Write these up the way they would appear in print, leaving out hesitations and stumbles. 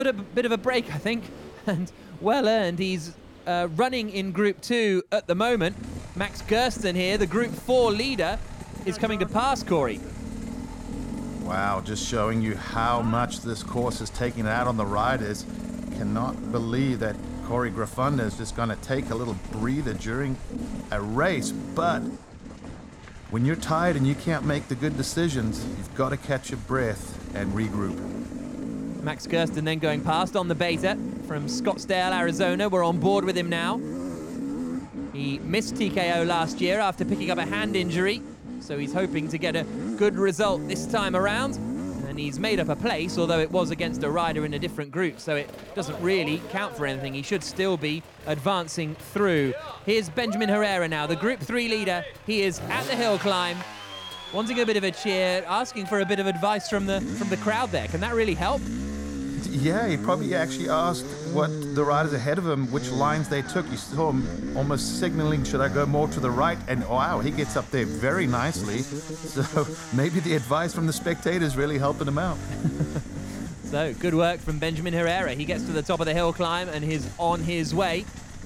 A bit of a break, I think, and well earned. He's running in Group 2 at the moment. Max Gersten here, the Group 4 leader, is coming to pass Corey. Wow, just showing you how much this course has taken out on the riders. Cannot believe that Corey Grafunda is just going to take a little breather during a race, but when you're tired and you can't make the good decisions, you've got to catch your breath and regroup. Max Gersten then going past on the beta from Scottsdale, Arizona. We're on board with him now. He missed TKO last year after picking up a hand injury, so he's hoping to get a good result this time around. And he's made up a place, although it was against a rider in a different group, so it doesn't really count for anything. He should still be advancing through. Here's Benjamin Herrera now, the Group 3 leader. He is at the hill climb, wanting a bit of a cheer, asking for a bit of advice from the crowd there. Can that really help? Yeah, he probably actually asked what the riders ahead of him, which lines they took. You saw him almost signaling, should I go more to the right? And wow, he gets up there very nicely. So maybe the advice from the spectators really helping him out. So good work from Benjamin Herrera. He gets to the top of the hill climb and is on his way.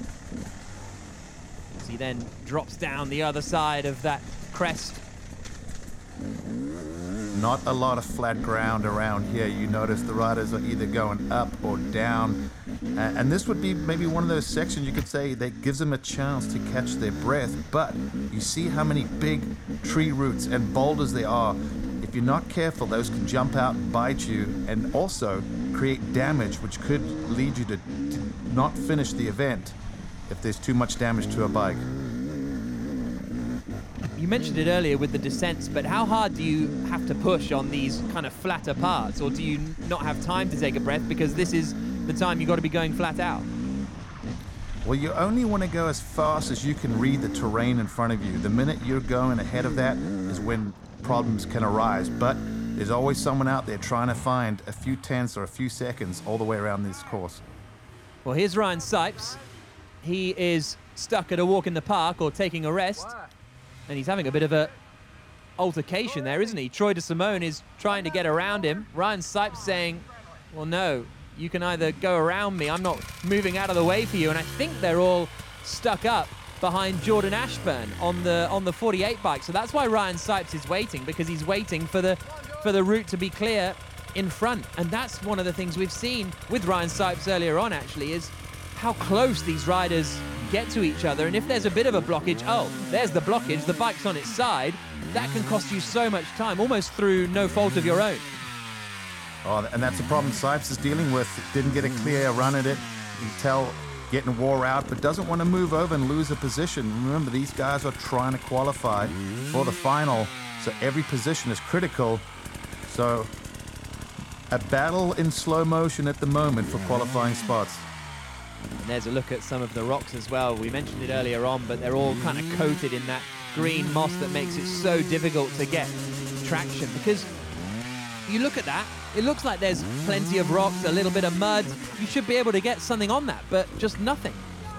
As he then drops down the other side of that crest. Not a lot of flat ground around here. You notice the riders are either going up or down. And this would be maybe one of those sections you could say that gives them a chance to catch their breath. But you see how many big tree roots and boulders there are. If you're not careful, those can jump out and bite you and also create damage, which could lead you to not finish the event if there's too much damage to a bike. You mentioned it earlier with the descents, but how hard do you have to push on these kind of flatter parts, or do you not have time to take a breath because this is the time you've got to be going flat out? Well, you only want to go as fast as you can read the terrain in front of you. The minute you're going ahead of that is when problems can arise, but there's always someone out there trying to find a few tenths or a few seconds all the way around this course. Well, here's Ryan Sipes. He is stuck at a walk in the park or taking a rest. And he's having a bit of a altercation there, isn't he? Troy DeSimone is trying to get around him. Ryan Sipes saying, well, no, you can either go around me. I'm not moving out of the way for you. And I think they're all stuck up behind Jordan Ashburn on the 48 bike. So that's why Ryan Sipes is waiting, because he's waiting for the route to be clear in front. And that's one of the things we've seen with Ryan Sipes earlier on, actually, is how close these riders get to each other. And if there's a bit of a blockage, oh, there's the blockage, the bike's on its side, that can cost you so much time, almost through no fault of your own. Oh, and that's the problem Sipes is dealing with. Didn't get a clear run at it. You can tell getting wore out, but doesn't want to move over and lose a position. Remember, these guys are trying to qualify for the final, so every position is critical. So a battle in slow motion at the moment for qualifying spots. And there's a look at some of the rocks as well. We mentioned it earlier on, but they're all kind of coated in that green moss that makes it so difficult to get traction. Because you look at that, it looks like there's plenty of rocks, a little bit of mud. You should be able to get something on that, but just nothing.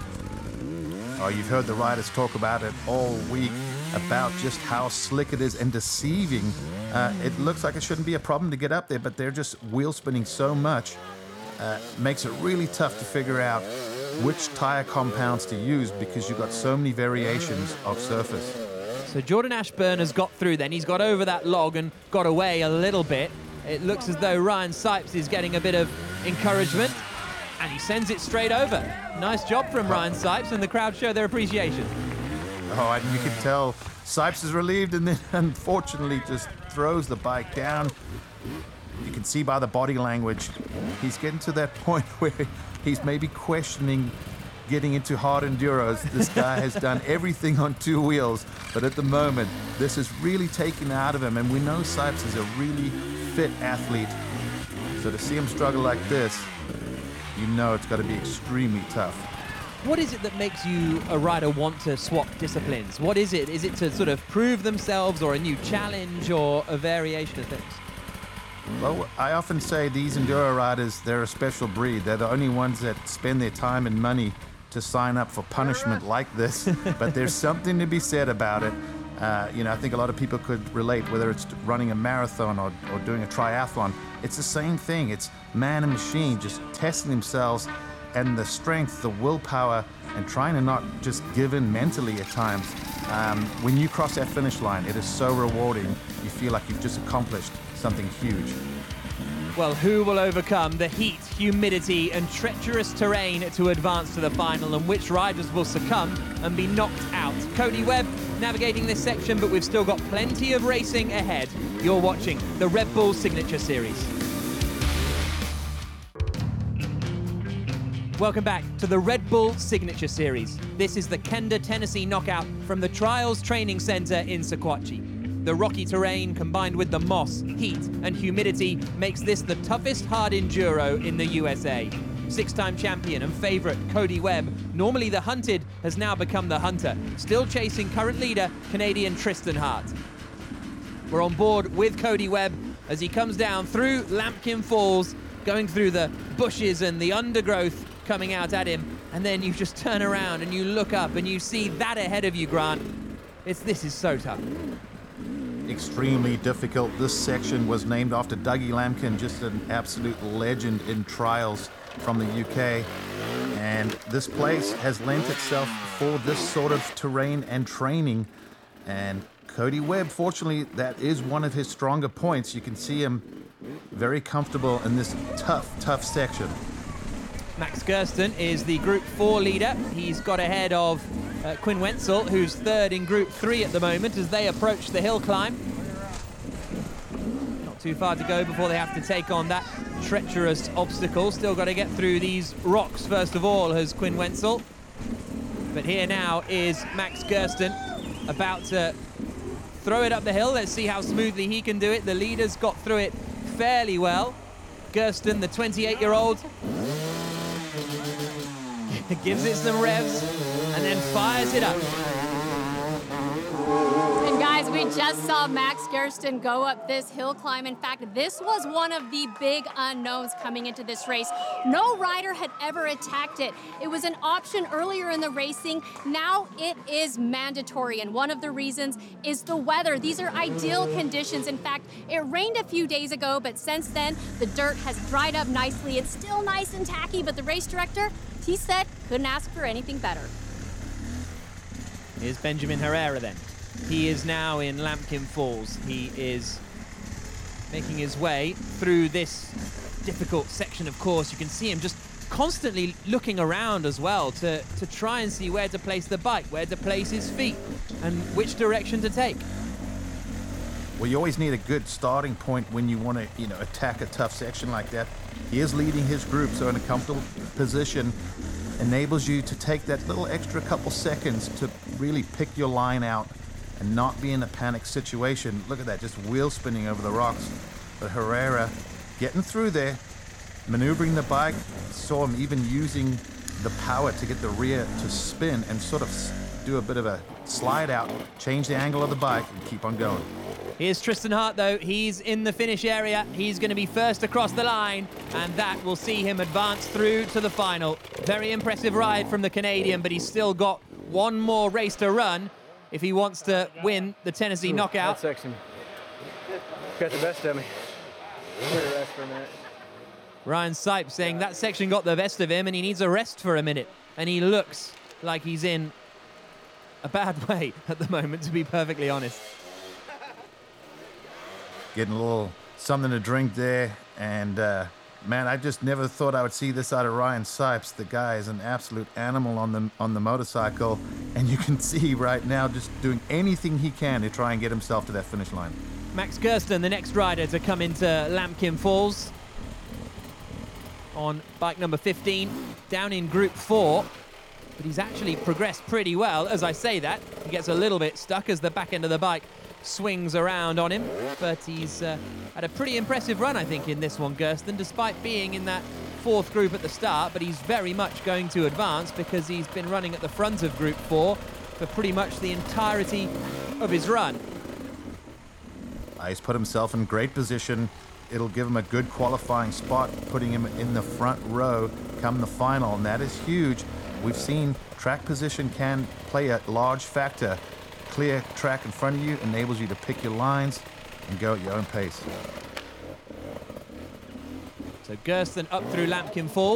Oh, you've heard the riders talk about it all week, about just how slick it is and deceiving. It looks like it shouldn't be a problem to get up there, but they're just wheel spinning so much. Makes it really tough to figure out which tire compounds to use because you've got so many variations of surface. So Jordan Ashburn has got through then. He's got over that log and got away a little bit. It looks as though Ryan Sipes is getting a bit of encouragement, and he sends it straight over. Nice job from Ryan Sipes, and the crowd show their appreciation. Oh, and you can tell Sipes is relieved and then unfortunately just throws the bike down. You can see by the body language, he's getting to that point where he's maybe questioning getting into hard enduros. This guy has done everything on two wheels, but at the moment, this is really taken out of him, and we know Sipes is a really fit athlete. So to see him struggle like this, you know it's got to be extremely tough. What is it that makes you, a rider, want to swap disciplines? What is it? Is it to sort of prove themselves, or a new challenge, or a variation of things? Well, I often say these enduro riders, they're a special breed. They're the only ones that spend their time and money to sign up for punishment like this. But there's something to be said about it. I think a lot of people could relate, whether it's running a marathon or doing a triathlon. It's the same thing. It's man and machine just testing themselves and the strength, the willpower, and trying to not just give in mentally at times. When you cross that finish line, it is so rewarding. You feel like you've just accomplished something huge. Well, who will overcome the heat, humidity, and treacherous terrain to advance to the final, and which riders will succumb and be knocked out? Cody Webb navigating this section, but we've still got plenty of racing ahead. You're watching the Red Bull Signature Series. Welcome back to the Red Bull Signature Series. This is the Kenda, Tennessee knockout from the Trials Training Center in Sequatchie. The rocky terrain combined with the moss, heat, and humidity makes this the toughest hard enduro in the USA. Six-time champion and favorite Cody Webb, normally the hunted, has now become the hunter, still chasing current leader Canadian Tristan Hart. We're on board with Cody Webb as he comes down through Lambkin Falls, going through the bushes and the undergrowth coming out at him, and then you just turn around and you look up and you see that ahead of you, Grant. This is so tough. Extremely difficult. This section was named after Dougie Lambkin, just an absolute legend in trials from the UK. And this place has lent itself for this sort of terrain and training. And Cody Webb, fortunately, that is one of his stronger points. You can see him very comfortable in this tough section. Max Gersten is the Group 4 leader. He's got ahead of Quinn Wenzel, who's third in Group 3 at the moment as they approach the hill climb. Not too far to go before they have to take on that treacherous obstacle. Still got to get through these rocks first of all, has Quinn Wenzel. But here now is Max Gersten about to throw it up the hill. Let's see how smoothly he can do it. The leaders got through it fairly well. Gersten, the 28-year-old, gives it some revs and then fires it up. And guys, we just saw Max Gersten go up this hill climb. In fact, this was one of the big unknowns coming into this race. No rider had ever attacked it. It was an option earlier in the racing. Now it is mandatory, and one of the reasons is the weather. These are ideal conditions. In fact, it rained a few days ago, but since then, the dirt has dried up nicely. It's still nice and tacky, but the race director, he said, couldn't ask for anything better. Here's Benjamin Herrera then. He is now in Lambkin Falls. He is making his way through this difficult section, of course. You can see him just constantly looking around as well to try and see where to place the bike, where to place his feet, and which direction to take. Well, you always need a good starting point when you want to, attack a tough section like that. He is leading his group, so in a comfortable position enables you to take that little extra couple seconds to really pick your line out and not be in a panic situation. Look at that, just wheel spinning over the rocks. But Herrera getting through there, maneuvering the bike, saw him even using the power to get the rear to spin and sort of do a bit of a slide out, change the angle of the bike and keep on going. Here's Tristan Hart, though. He's in the finish area. He's going to be first across the line, and that will see him advance through to the final. Very impressive ride from the Canadian, but he's still got one more race to run if he wants to win the Tennessee knockout. That section got the best of me. I'm going to rest for a minute. Ryan Sipes saying that section got the best of him and he needs a rest for a minute. And he looks like he's in a bad way at the moment, to be perfectly honest. Getting a little something to drink there, and man, I just never thought I would see this out of Ryan Sipes. The guy is an absolute animal on the motorcycle, and you can see right now just doing anything he can to try and get himself to that finish line. Max Gersten, the next rider to come into Lambkin Falls on bike number 15, down in Group 4. But he's actually progressed pretty well. As I say that, he gets a little bit stuck as the back end of the bike swings around on him, but he's had a pretty impressive run, I think, in this one, Gersten, despite being in that fourth group at the start. But he's very much going to advance because he's been running at the front of Group 4 for pretty much the entirety of his run. He's put himself in great position. It'll give him a good qualifying spot, putting him in the front row come the final, and that is huge. We've seen track position can play a large factor. Clear track in front of you enables you to pick your lines and go at your own pace. So Gersten up through Lampkin Falls.